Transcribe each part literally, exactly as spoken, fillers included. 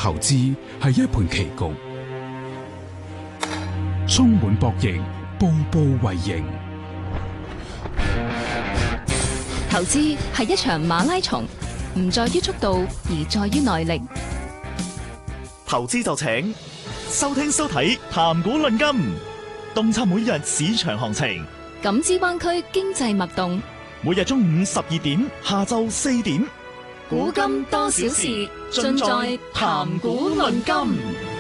投資係一盤棋局，充滿博弈，步步為營。 投資係一場馬拉松，唔在於速度，而在於耐力。 投資就請收聽收睇談股論金，洞察每日市場行情， 感知灣區經濟脈動。 每日中午十二點，下晝四點， 古今多少事，盡在談股論金。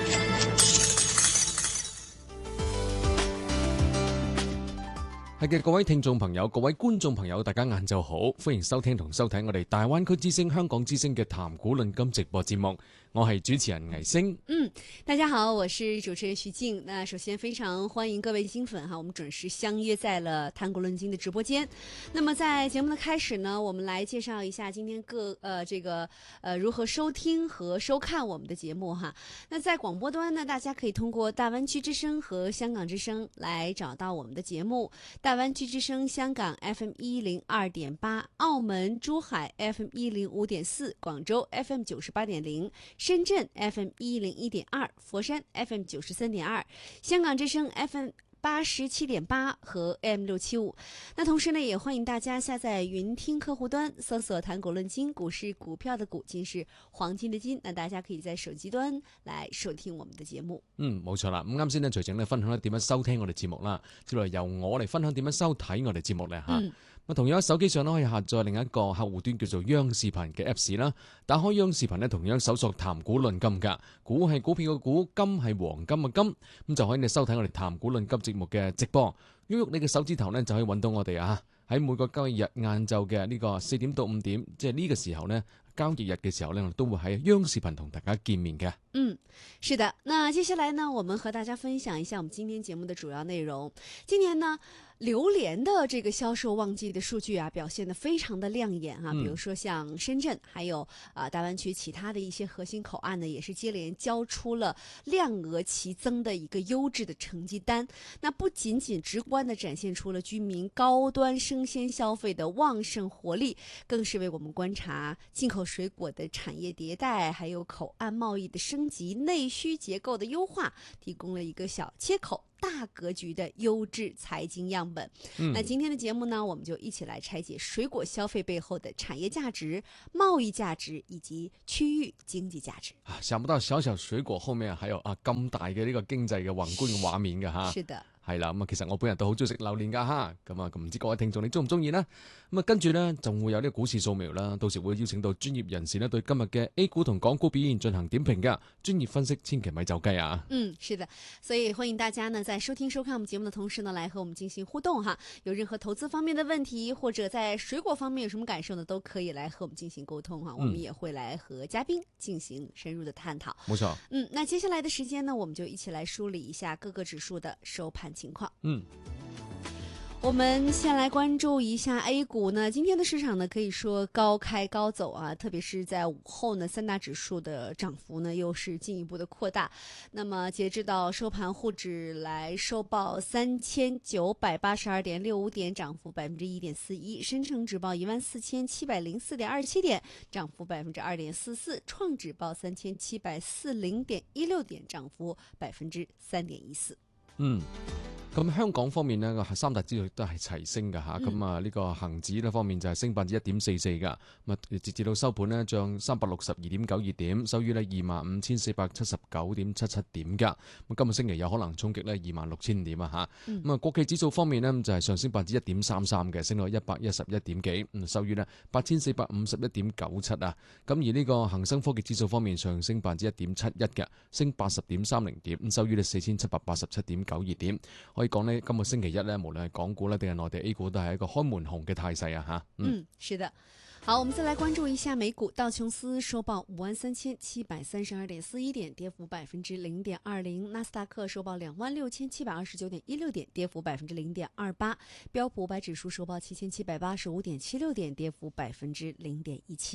係嘅，各位聽眾朋友、各位觀眾朋友，大家晏晝好，歡迎收聽同收睇我哋大灣區之聲、香港之聲嘅談股論金直播節目。我係主持人倪星。 嗯，大家好，我是主持人徐靜。那首先非常歡迎各位金粉哈，我們準時相約在了談股論金的直播間。那麼在節目的開始呢，我們來介紹一下今天各呃這個呃如何收聽和收看我們的節目哈。那在廣播端呢，大家可以通過大灣區之聲和香港之聲來找到我們的節目。大灣區之聲香港 F M 一零二點八，澳門珠海 F M 一零五點四，廣州 F M 九十八點零。深圳 F M 一零一點二，佛山 F M 九十三點二，香港之聲 F M 八十七點八和 A M 六七五。那同時呢，也歡迎大家下載雲聽客戶端，搜索談股論金，股是股票的股，金是黃金的金。那大家可以在手機端來收聽我們的節目。 嗯，冇錯啦。咁啱先呢，徐靜呢分享咗點樣收聽我哋節目啦，接落嚟由我嚟分享點樣收睇我哋節目咧吓。嗯同樣喺手機上咧可以下載另一個客戶端叫做央視頻嘅 Apps 啦。打開央視頻咧，同樣搜索談股論金噶，股係股票嘅股，金係黃金嘅金，咁就可以你收睇我哋談股論金節目嘅直播。喐喐你嘅手指頭咧，就可以揾到我哋啊！喺每個交易日晏晝嘅呢個四點到五點，即係呢個時候呢，交易日嘅時候呢，我哋都會喺央視頻同大家見面嘅。 嗯，是的。那接下來呢，我們和大家分享一下我們今天節目的主要內容。今年呢，榴蓮的這個銷售旺季的數據啊，表現得非常的亮眼啊。比如說像深圳，還有啊、呃、大灣區其他的一些核心口岸呢，也是接連交出了量額齊增的一個優質的成績單。那不僅僅直觀地展現出了居民高端生鮮消費的旺盛活力，更是為我們觀察進口水果的產業迭代，還有口岸貿易的升級、內需結構的優化，提供了一個小切口、大格局的優質財經樣本。嗯、那今天的節目呢，我們就一起來拆解水果消費背後的產業價值、貿易價值以及區域經濟價值。 啊，想不到小小水果後面還有啊咁大嘅呢個經濟嘅宏觀嘅畫面嘅吓。是的。係啦，咁啊，其實我本人都好中意食榴蓮噶吓，咁啊，唔知各位聽眾你中唔中意呢？咁啊，跟住呢，就會有呢個股市掃描啦，到時會邀請到專業人士呢，對今日嘅 A 股同港股表現進行點評噶，專業分析千祈咪走雞啊！ 嗯，是的，所以歡迎大家呢，在收聽收看我們節目的同時呢，來和我們進行互動哈。有任何投資方面的問題，或者在水果方面有什麼感受呢，都可以來和我們進行溝通哈。我們也會來和嘉賓進行深入的探討。 冇錯。 嗯，那接下來的時間呢，我們就一起來梳理一下各個指數的收盤情況。 嗯。 我們先來關注一下 A 股呢，今天的市場呢可以說高開高走啊，特別是在午後呢，三大指數的漲幅呢又是進一步的擴大。那麼截至到收盤，滬指來收報三千九百八十二點六五點，漲幅百分之一點四一；深成指報一萬四千七百零四點二七點，漲幅百分之二點四四；創指報三千七百四零點一六點，漲幅百分之三點一四。 嗯。咁香港方面呢，三大指數都係齊升㗎吓，咁啊呢個恒指呢方面就係升百分之一點四四㗎，咁啊截至到收盤呢，漲三百六十二點九二點，收於呢二萬五千四百七十九點七七點㗎。咁今個星期有可能衝擊呢二萬六千點啊吓。咁啊國企指數方面呢，就係上升百分之一點三三嘅，升到一百一十一點幾，咁收於呢八千四百五十一點九七啊。咁而呢個恒生科技指數方面上升百分之一點七一嘅，升八十點三零點，咁收於呢四千七百八十七點九二點。講呢，今個星期一呢，無論係港股呢定係內地 A 股，都係一個開門紅嘅態勢啊！吓， 嗯，是的。好，我們再來關注一下美股，道瓊斯收報五萬三千七百三十二點四一點，跌幅百分之零點二零；納斯達克收報兩萬六千七百二十九點一六點，跌幅百分之零點二八；標普五百指數收報七千七百八十五點七六點，跌幅百分之零點一七。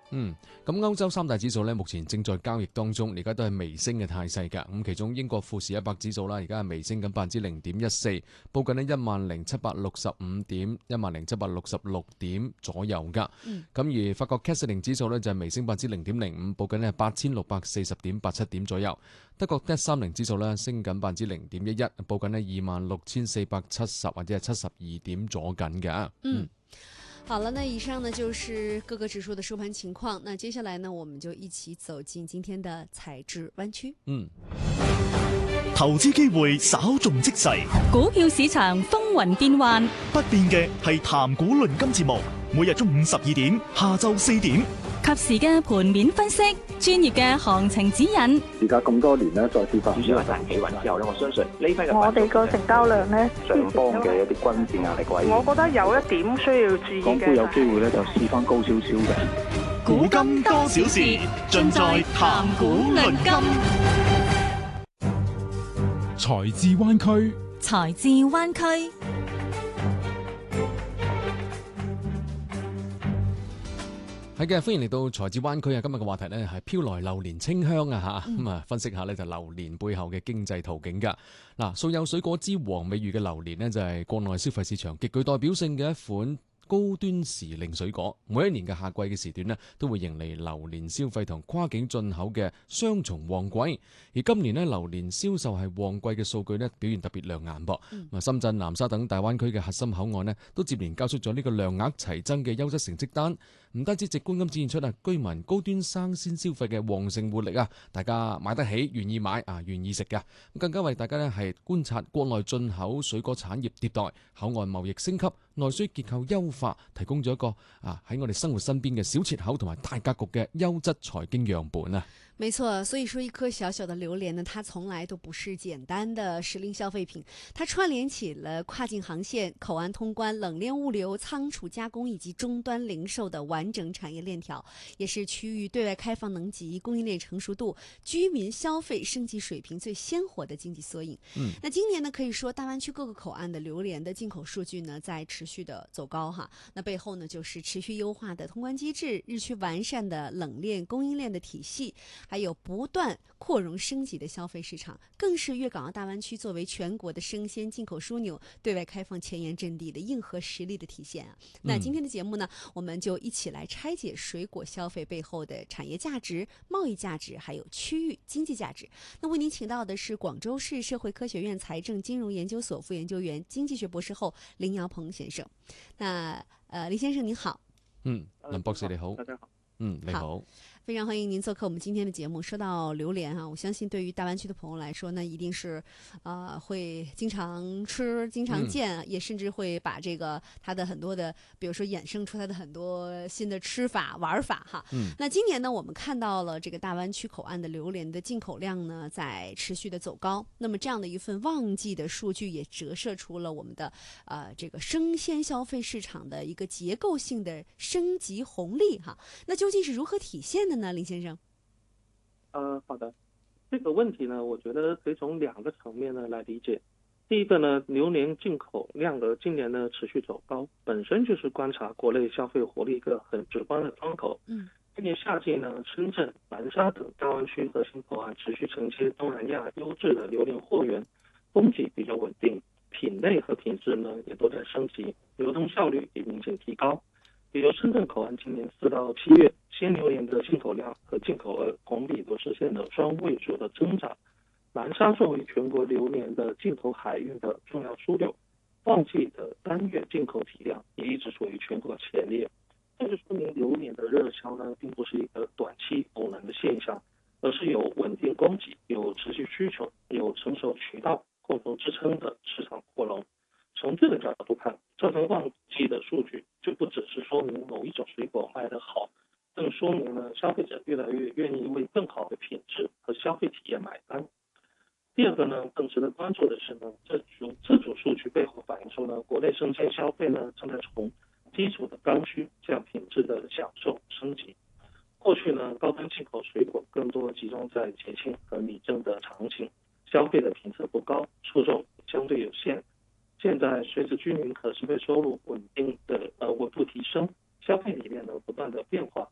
嗯，咁歐洲三大指數咧，目前正在交易當中，而家都係微升嘅態勢㗎。咁其中英國富時一百指數啦，而家係微升緊百分之零點一四，報緊呢一萬零七百六十五點，一萬零七百六十六點左右㗎。咁、嗯、而法國 C A C 四零指數咧就係微升百分之零點零五，報緊呢八千六百四十點八七點左右。德國 D A X 三零指數咧升緊百分之零點一一，報緊呢二萬六千四百七十或者係七十二點左緊㗎。嗯。 好了，那以上呢就是各個指數的收盤情況。那接下來呢，我們就一起走進今天的財智灣區。 嗯， 投資機會稍縱即逝， 股票市場風雲變幻， 不變嘅係談股論金節目，每日中午十二點，下晝四點， 及時嘅盤面分析，專業嘅行情指引。 而家咁多年呢，再次發主要係大企穩之後呢，我相信呢批嘅我哋個成交量呢， 上方嘅一啲均線壓力位， 我覺得有一點需要注意嘅。 港股有機會咧就試翻高少少嘅。 古今多少事，盡在談股論金。 財智灣區， 財智灣區。 係嘅，歡迎嚟到財智灣區啊！今日嘅話題呢係飄來流年清香啊嚇，咁啊分析下呢就流年背後嘅經濟途徑㗎。嗱，素有水果之王美譽嘅流年呢，就係國內消費市場極具代表性嘅一款高端時令水果。每一年嘅夏季嘅時段呢，都會迎嚟流年消費同跨境進口嘅雙重旺季。而今年呢，流年銷售係旺季嘅數據呢，表現特別亮眼噃。嗯、深圳、南沙等大灣區嘅核心口岸呢，都接連交出咗呢個量額齊增嘅優質成績單。唔單止直觀咁展現出啊居民高端生鮮消費嘅旺盛活力啊，大家買得起、願意買啊、願意食㗎。咁更加為大家呢係觀察國內進口水果產業迭代、口岸貿易升級、內需結構優化，提供咗一個啊喺我哋生活身邊嘅小切口同埋大格局嘅優質財經樣本啊。 沒錯，所以說一顆小小的榴蓮呢，它從來都不是簡單的時令消費品，它串聯起了跨境航線、口岸通關、冷鏈物流、倉儲加工以及終端零售的完整產業鏈條，也是區域對外開放能級、供應鏈成熟度、居民消費升級水平最鮮活的經濟縮影。嗯，那今年呢，可以說大灣區各個口岸的榴蓮的進口數據呢，在持續的走高哈。那背後呢，就是持續優化的通關機制、日趨完善的冷鏈供應鏈的體系。還有不斷擴容升級的消費市場，更是粵港澳大灣區作為全國的生鮮進口樞紐，對外開放前沿陣地的硬核實力的體現啊！嗯、那今天的節目呢，我們就一起來拆解水果消費背後的產業價值、貿易價值，還有區域經濟價值。那為您請到的是廣州市社會科學院財政金融研究所副研究員、經濟學博士後林堯鵬先生。那呃，林先生您好。 嗯，林博士你好。大家好。嗯，你好。 非常歡迎您做客我們今天的節目。說到榴蓮啊，我相信對於大灣區的朋友來說，那一定是，呃，會經常吃、經常見，嗯、也甚至會把這個它的很多的，比如說衍生出它的很多新的吃法、玩法哈。嗯。那今年呢，我們看到了這個大灣區口岸的榴蓮的進口量呢，在持續的走高。那麼這樣的一份旺季的數據，也折射出了我們的，呃，這個生鮮消費市場的一個結構性的升級紅利哈。那究竟是如何體現的呢，林先生？ 呃，好的，這個問題呢，我覺得可以從兩個層面呢來理解。第一個呢，榴蓮進口量額今年呢持續走高，本身就是觀察國內消費活力一個很直觀的窗口。嗯，今年夏季呢，深圳、南沙等大灣區核心口岸持續承接東南亞優質的榴蓮貨源，供給比較穩定，品類和品質呢也都在升級，流動效率也明顯提高。比如深圳口岸今年四到七月鮮榴蓮的進口量和進口額同比都實現了雙位數的增長。南沙作為全國榴蓮的進口海運的重要樞紐，旺季的單月進口體量也一直處於全國前列。這就說明榴蓮的熱銷呢，並不是一個短期偶然的現象，而是有穩定供給、有持續需求、有成熟渠道共同支撐的市場擴容。從這個角度看，這份旺季的數據就不只是說明某一種水果賣得好，更說明了消費者越來越願意為更好的品質和消費體驗買單。第二個呢，更值得關注的是呢，這組這組數據背後反映出呢，國內生鮮消費呢正在從基礎的剛需向品質的享受升級。過去呢，高端進口水果更多集中在節慶和禮正的場景，消費的品質不高，受眾相對有限。現在隨着居民可支配收入穩定的呃穩步提升，消費理念呢不斷的變化，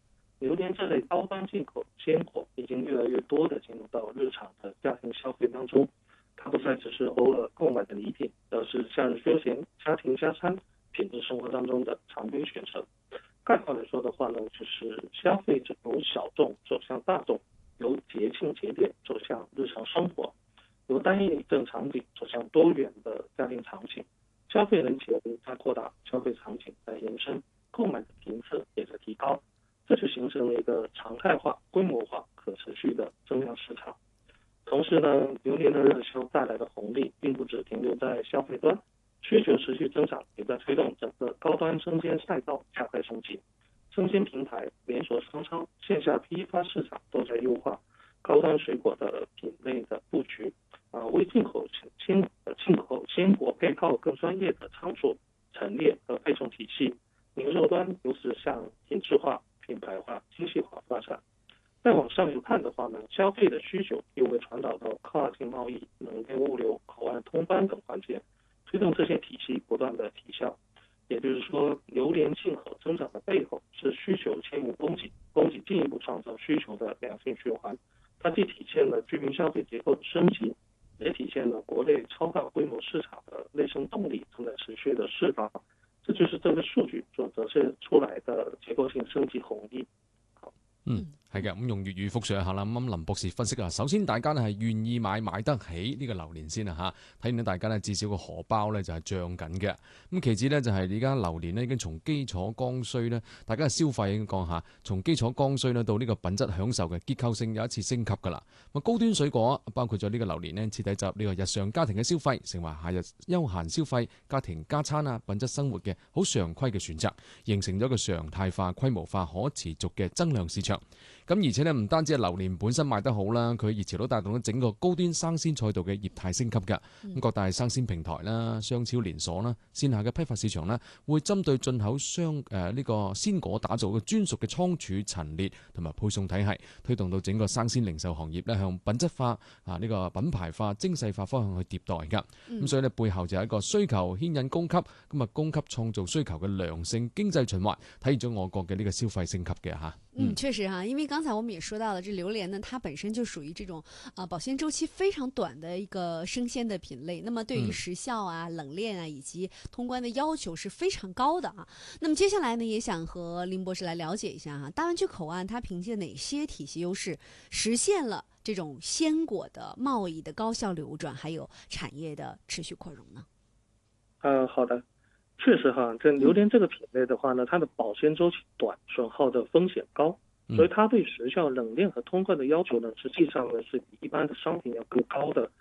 榴莲这类高端进口鲜果已经越来越多的进入到日常的家庭消费当中，它不再只是偶尔购买的礼品，而是夏日休闲、家庭加餐、品质生活当中的常规选择。概括来说的话呢，就是消费者由小众走向大众，由节庆节点走向日常生活，由单一一正场景走向多元的家庭场景，消费人群在扩大，消费场景在延伸，购买的频次也在提高，这就形成了一个常态化、规模化、可持续的增量市场。同时呢，榴莲的热销带来的红利并不只停留在消费端，需求持续增长，也在推动整个高端生鲜赛道加快升级。生鲜平台、连锁商超、线下批发市场都在优化高端水果的品类的布局，啊，为进口鲜进口鲜果配套更专业的仓储、陈列和配送体系。零售端由此向品质化、品牌化、精细化发展。再往上游看的话呢，消费的需求又会传导到跨境贸易、冷链物流、口岸通关等环节，推动这些体系不断的提效。也就是说，榴莲进口增长的背后是需求牵引供给，供给进一步创造需求的良性循环。它既体现了居民消费结构的升级，也体现了国内超大规模市场的内生动力正在持续的释放。这就是这个數據所折射出來的結構性升級紅利。 嗯，係嘅，咁用粵語復述一下啦。咁林博士分析啊，首先大家咧係願意買買得起呢個榴蓮先啊嚇，睇見到大家咧至少個荷包咧就係漲緊嘅。咁其次咧就係而家榴蓮咧已經從基礎剛需咧，大家嘅消費應該講下，從基礎剛需咧到呢個品質享受嘅結構性有一次升級㗎啦。咁高端水果包括咗呢個榴蓮咧，徹底進入呢個日常家庭嘅消費，成為夏日休閒消費、家庭加餐啊、品質生活嘅好常規嘅選擇，形成咗一個常態化、規模化、可持續嘅增量市場。咁而且咧唔單止係榴蓮本身賣得好啦，佢熱潮都帶動咗整個高端生鮮賽道嘅業態升級㗎。咁、嗯、各大生鮮平台啦、商超連鎖啦、線下嘅批發市場啦，會針對進口商誒呢、呃這個鮮果打造嘅專屬嘅倉儲陳列同埋配送體系，推動到整個生鮮零售行業咧向品質化啊呢、這個品牌化、精細化方向去迭代㗎。咁、嗯、所以咧背後就係一個需求牽引供給，咁啊供給創造需求嘅良性經濟循環，體現咗我國嘅呢個消費升級嘅嚇。 嗯，確實哈，因為剛才我們也說到了，這榴蓮呢，它本身就屬於這種啊、呃、保鮮週期非常短的一個生鮮的品類。那麼對於時效啊、嗯、冷鏈啊以及通關的要求是非常高的啊。那麼接下來呢，也想和林博士來了解一下哈，大灣區口岸它憑借哪些體系優勢，實現了這種鮮果的貿易的高效流轉，還有產業的持續擴容呢？ 呃，好的。確實哈，這榴蓮這個品類的話呢，它的保鮮週期短，損耗的風險高，所以它對時效、冷鏈和通關的要求呢，實際上呢是比一般的商品要更高的。